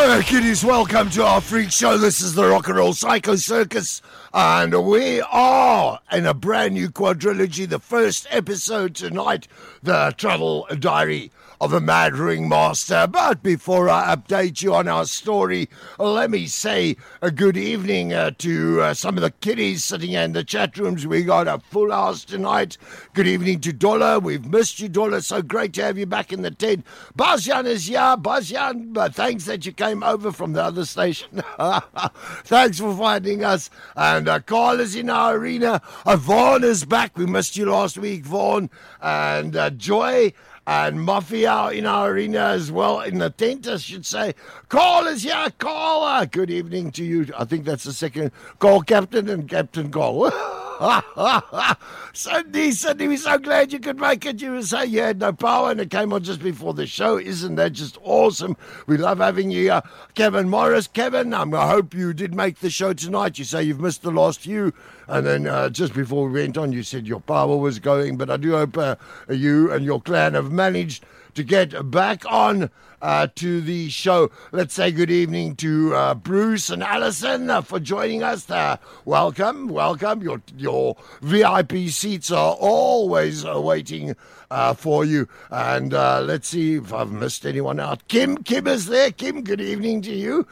Hello, kiddies. Welcome to our freak show. This is the Rock and Roll Psycho Circus, and we are in a brand new quadrilogy. The first episode tonight, the travel diary of a mad ringmaster. But before I update you on our story, let me say a good evening to some of the kiddies sitting in the chat rooms. We got a full house tonight. Good evening to Dolla. We've missed you, Dolla. So great to have you back in the tent. Bastian is here. Bastian, but thanks that you came over from the other station. Thanks for finding us. And Carl is in our arena. Vaughn is back. We missed you last week, Vaughn. And Joy and Mafia in our arena as well, in the tent, I should say. Carl is here. Carl, good evening to you. I think that's the second. Carl Captain and Captain Carl. Cindy, we're so glad you could make it. You were saying you had no power and it came on just before the show. Isn't that just awesome? We love having you here. Kevin Morris. Kevin, I hope you did make the show tonight. You say you've missed the last few, and then just before we went on, you said your power was going, but I do hope you and your clan have managed to get back on to the show. Let's say good evening to Bruce and Alison for joining us. Welcome. Your VIP seats are always waiting for you. And let's see if I've missed anyone out. Kim is there. Kim, good evening to you.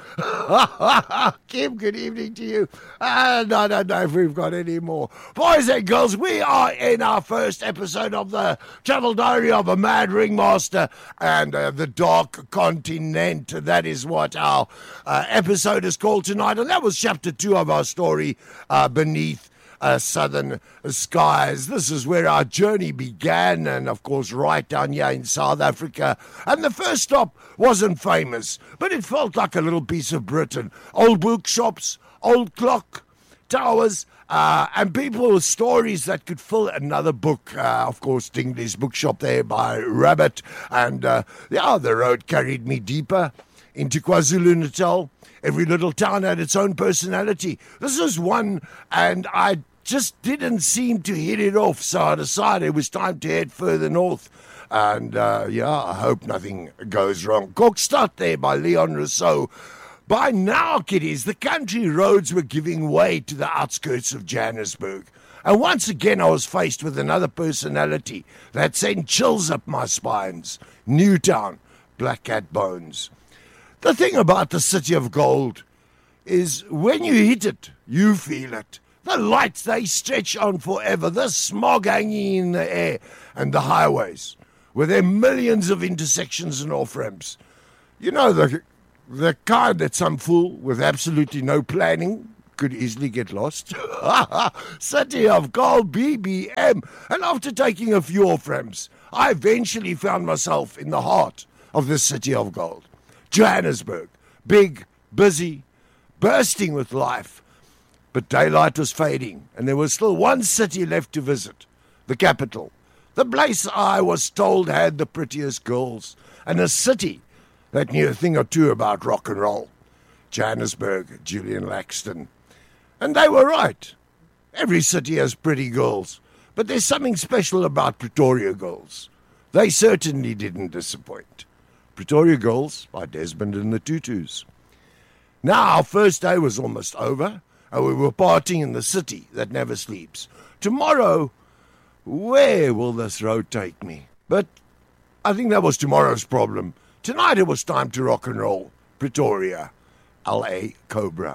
Kim, good evening to you. And I don't know if we've got any more. Boys and girls, we are in our first episode of the Travel Diary of a Mad Ringmaster and the Dark Continent. That is what our episode is called tonight. And that was chapter 2 of our story, Beneath Southern Skies. This is where our journey began, and of course right down here in South Africa. And the first stop wasn't famous, but it felt like a little piece of Britain. Old bookshops, old clock towers, and people with stories that could fill another book. Of course, Dingley's bookshop there by Rabbit. And the road carried me deeper into KwaZulu-Natal. Every little town had its own personality. This was one, and I just didn't seem to hit it off, so I decided it was time to head further north. And I hope nothing goes wrong. Kokstad there by Leon Rousseau. By now, kiddies, the country roads were giving way to the outskirts of Johannesburg. And once again, I was faced with another personality that sent chills up my spines. Newtown, Black Cat Bones. The thing about the City of Gold is when you hit it, you feel it. The lights, they stretch on forever. The smog hanging in the air. And the highways, with their millions of intersections and off-ramps. You know, the kind that some fool with absolutely no planning could easily get lost. City of Gold, BBM. And after taking a few off-ramps, I eventually found myself in the heart of the City of Gold. Johannesburg, big, busy, bursting with life. But daylight was fading, and there was still one city left to visit, the capital. The place I was told had the prettiest girls, and a city that knew a thing or two about rock and roll. Johannesburg, Julian Laxton. And they were right. Every city has pretty girls, but there's something special about Pretoria girls. They certainly didn't disappoint. Pretoria Girls by Desmond and the Tutus. Now our first day was almost over, and we were partying in the city that never sleeps. Tomorrow, where will this road take me? But I think that was tomorrow's problem. Tonight it was time to rock and roll. Pretoria, L.A. Cobra.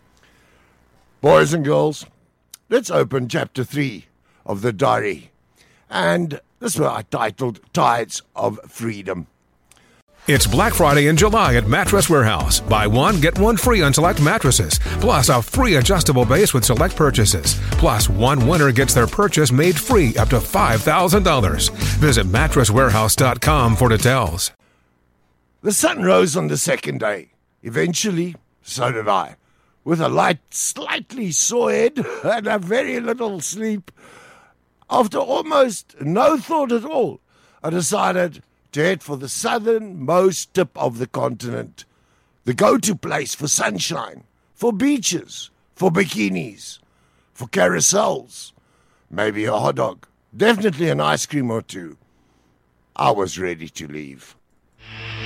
Boys and girls, let's open chapter 3 of the diary. And this one I titled Tides of Freedom. It's Black Friday in July at Mattress Warehouse. Buy one, get one free on select mattresses. Plus a free adjustable base with select purchases. Plus one winner gets their purchase made free up to $5,000. Visit mattresswarehouse.com for details. The sun rose on the second day. Eventually, so did I. With a light, slightly sore head and a very little sleep. After almost no thought at all, I decided to head for the southernmost tip of the continent. The go-to place for sunshine, for beaches, for bikinis, for carousels, maybe a hot dog, definitely an ice cream or two. I was ready to leave.